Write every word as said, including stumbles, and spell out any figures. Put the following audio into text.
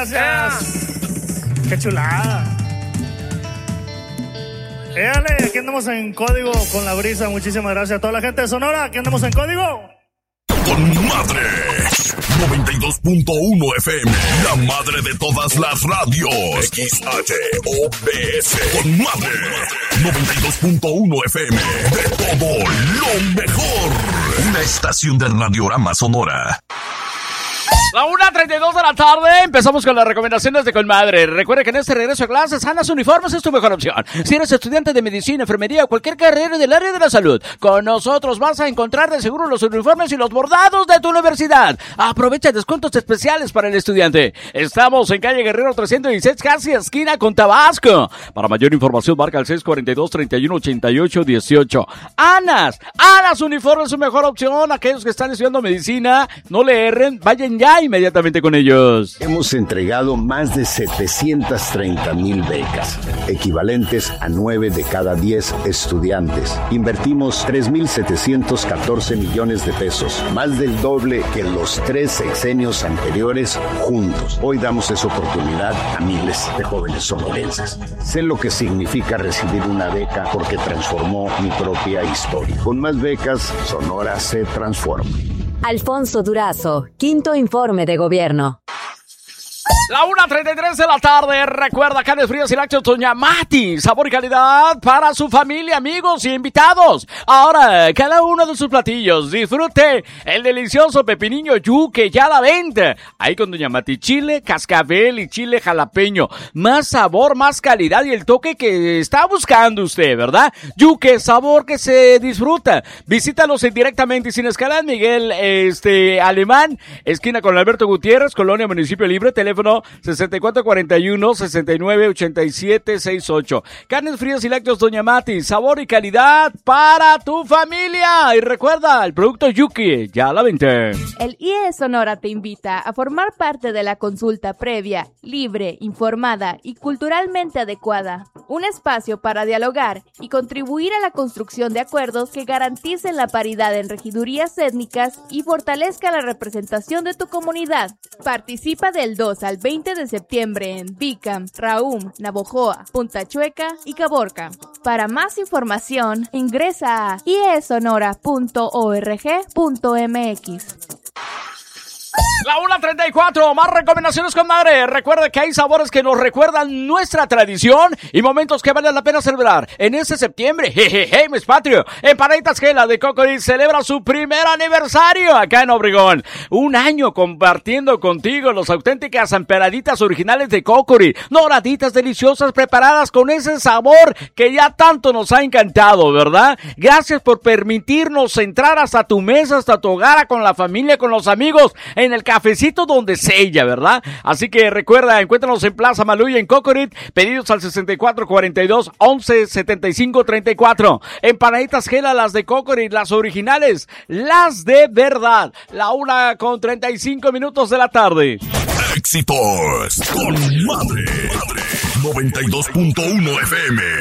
gracias. Qué chulada. Éale, aquí andamos en código con la brisa. Muchísimas gracias a toda la gente de Sonora. Aquí andamos en código. Con madre. noventa y dos punto uno F M. La madre de todas las radios. X H O B S. Con madre. noventa y dos punto uno F M. De todo lo mejor. Una estación de Radiorama Sonora. La una treinta y dos de la tarde, empezamos con las recomendaciones de Colmadre. Recuerda que en este regreso a clases, Anas Uniformes es tu mejor opción. Si eres estudiante de medicina, enfermería o cualquier carrera del área de la salud, con nosotros vas a encontrar de seguro los uniformes y los bordados de tu universidad. Aprovecha descuentos especiales para el estudiante. Estamos en calle Guerrero trescientos dieciséis, casi esquina con Tabasco. Para mayor información, marca el seis cuatro dos, treinta y uno, ochenta y ocho, dieciocho. Anas, Anas Uniformes es su mejor opción. Aquellos que están estudiando medicina, no le erren, vayan ya inmediatamente con ellos. Hemos entregado más de setecientas treinta mil becas, equivalentes a nueve de cada diez estudiantes. Invertimos tres mil setecientos catorce millones de pesos, más del doble que los tres sexenios anteriores juntos. Hoy damos esa oportunidad a miles de jóvenes sonorenses. Sé lo que significa recibir una beca porque transformó mi propia historia. Con más becas, Sonora se transforma. Alfonso Durazo, quinto informe de gobierno. La una treinta y tres de la tarde, recuerda carnes frías y lácteos Doña Mati, sabor y calidad para su familia, amigos y invitados. Ahora, cada uno de sus platillos, disfrute el delicioso pepinillo yuque ya a la venta. Ahí con Doña Mati, chile cascabel y chile jalapeño. Más sabor, más calidad y el toque que está buscando usted, ¿verdad? Yuque, sabor que se disfruta. Visítalos directamente y sin escala en Miguel este, Alemán, esquina con Alberto Gutiérrez, Colonia Municipio Libre, teléfono sesenta y cuatro cuarenta y uno, sesenta y nueve ochenta y siete sesenta y ocho. Carnes frías y lácteos Doña Mati, sabor y calidad para tu familia. Y recuerda, el producto Yuki, ya a la venta. El I E Sonora te invita a formar parte de la consulta previa, libre, informada y culturalmente adecuada. Un espacio para dialogar y contribuir a la construcción de acuerdos que garanticen la paridad en regidurías étnicas y fortalezca la representación de tu comunidad. Participa del dos al veinte de septiembre en Bicam, Raum, Navojoa, Punta Chueca y Caborca. Para más información, ingresa a i e sonora punto org punto m x. La una treinta y cuatro, más recomendaciones con madre. Recuerda que hay sabores que nos recuerdan nuestra tradición y momentos que valen la pena celebrar. En este septiembre, jejeje, mes patrio, Empanaditas Gela de Cocorit celebra su primer aniversario acá en Obregón. Un año compartiendo contigo las auténticas empanaditas originales de Cocorit, doraditas deliciosas preparadas con ese sabor que ya tanto nos ha encantado, ¿verdad? Gracias por permitirnos entrar hasta tu mesa, hasta tu hogar, con la familia, con los amigos, en el cafecito donde sella, ¿verdad? Así que recuerda, encuéntranos en Plaza Maluya en Cocorit, pedidos al sesenta y cuatro cuarenta y dos, once, setenta y cinco, treinta y cuatro. Empanaditas Gela, las de Cocorit, las originales, las de verdad. La una con treinta y cinco minutos de la tarde. Éxitos con madre. noventa y dos punto uno F M.